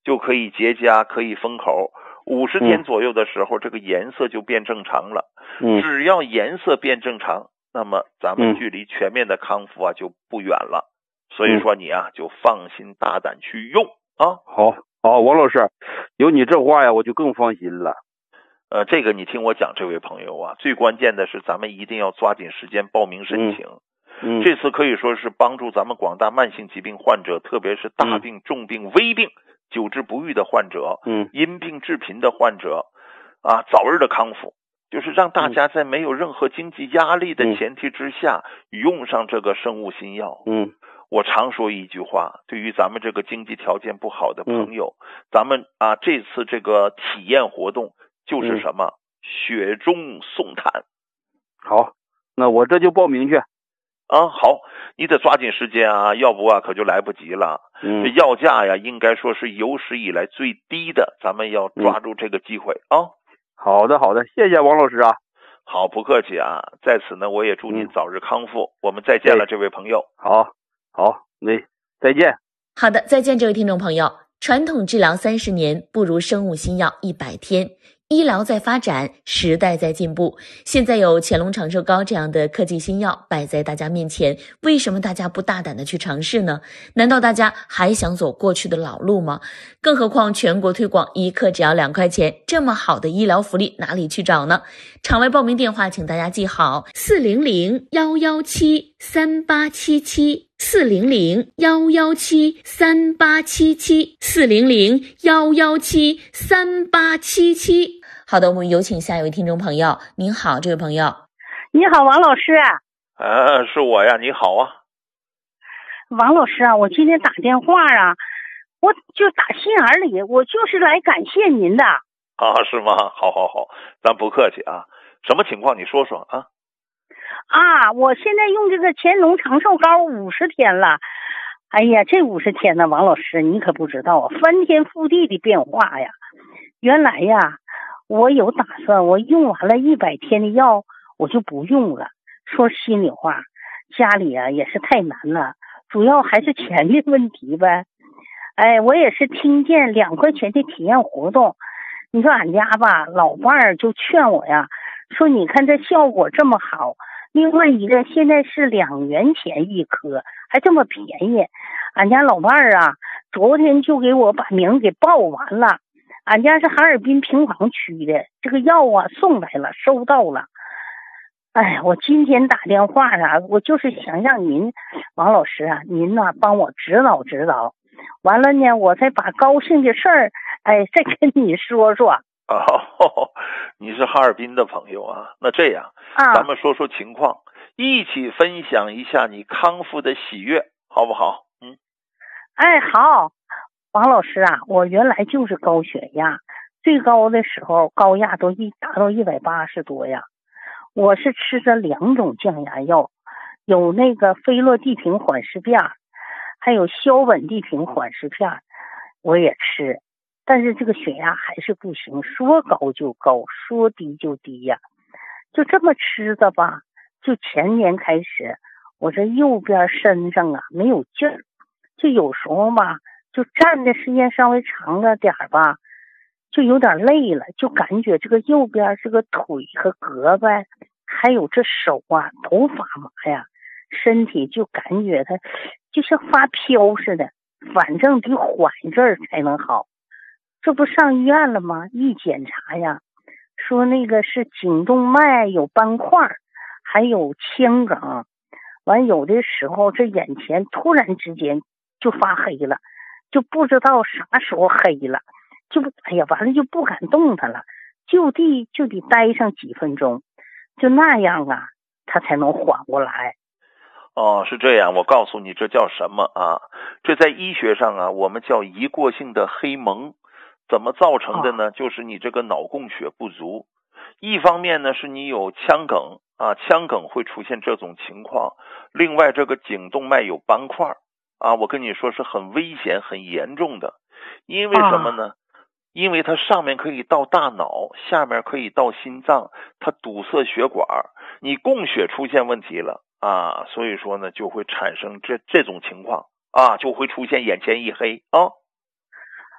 就可以结痂，可以封口。50天左右的时候，这个颜色就变正常了。只要颜色变正常，那么咱们距离全面的康复啊就不远了。所以说你啊就放心大胆去用啊。 好，王老师，有你这话呀，我就更放心了。 这个你听我讲，这位朋友啊，最关键的是咱们一定要抓紧时间报名申请。这次可以说是帮助咱们广大慢性疾病患者，特别是大病、重病、危病、久治不愈的患者，因病致贫的患者啊，早日的康复，就是让大家在没有任何经济压力的前提之下，用上这个生物新药。我常说一句话，对于咱们这个经济条件不好的朋友，咱们啊这次这个体验活动就是什么？雪中送炭。 好，那我这就报名去。 好，你得抓紧时间啊，要不啊可就来不及了。这药价呀，应该说是有史以来最低的，咱们要抓住这个机会啊。 好的，谢谢王老师啊。 好，不客气啊。在此呢，我也祝您早日康复。我们再见了，这位朋友。 好，再见。 好的，再见，这位听众朋友。传统治疗30年，不如生物新药100天。医疗在发展，时代在进步。现在有乾隆长寿膏这样的科技新药摆在大家面前，为什么大家不大胆的去尝试呢？难道大家还想走过去的老路吗？更何况全国推广1克只要2块钱，这么好的医疗福利哪里去找呢？场外报名电话请大家记好，400-117-3877，400-117-3877，400-117-3877。好的，我们有请下一位听众朋友。您好，这位朋友。 你好，王老师。 是我呀，你好啊。 王老师啊，我今天打电话啊，我就打心眼里，我就是来感谢您的。 是吗？好，咱不客气啊。什么情况？你说说啊。 我现在用这个乾隆长寿膏50天了。哎呀，这50天呢，王老师你可不知道啊，翻天覆地的变化呀。原来呀，我有打算，我用完了100天的药，我就不用了。说心里话，家里啊也是太难了，主要还是钱的问题呗。我也是听见2块钱的体验活动，你说俺家吧，老伴儿就劝我呀，说你看这效果这么好，另外一个现在是2元钱1颗，还这么便宜。俺家老伴儿啊，昨天就给我把名给报完了。俺家是哈尔滨平房区的，这个药啊送来了，收到了。我今天打电话啊，我就是想让您，王老师啊，您呢帮我指导指导。完了呢，我再把高兴的事儿，再跟你说说。 你是哈尔滨的朋友啊？那这样，咱们说说情况，一起分享一下你康复的喜悦，好不好？ 好。王老师啊，我原来就是高血压，最高的时候高压都达到180多呀。我是吃着2种降压药，有那个菲洛地平缓释片，还有硝苯地平缓释片，我也吃，但是这个血压还是不行，说高就高，说低就低呀。就这么吃的吧，就前年开始，我这右边身上啊没有劲儿，就有时候吧，就站的时间稍微长了点吧，就有点累了，就感觉这个右边这个腿和胳膊还有这手啊都发麻呀，身体就感觉它就像发飘似的，反正得缓一阵儿才能好。这不上医院了吗？一检查呀，说那个是颈动脉有斑块，还有腔梗，完有的时候这眼前突然之间就发黑了，就不知道啥时候黑了，完了就不敢动弹了，就得待上几分钟，就那样啊，他才能缓过来。 是这样，我告诉你这叫什么啊？这在医学上啊，我们叫一过性的黑蒙。怎么造成的呢？就是你这个脑供血不足。一方面呢是你有腔梗啊，腔梗会出现这种情况。另外这个颈动脉有斑块啊，我跟你说是很危险很严重的。因为什么呢？因为它上面可以到大脑，下面可以到心脏，它堵塞血管，你供血出现问题了啊，所以说呢就会产生这种情况啊，就会出现眼前一黑啊。